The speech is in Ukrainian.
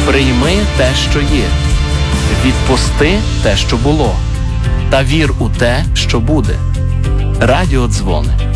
Прийми те, що є. Відпусти те, що було. Та вір у те, що буде. Радіодзвони.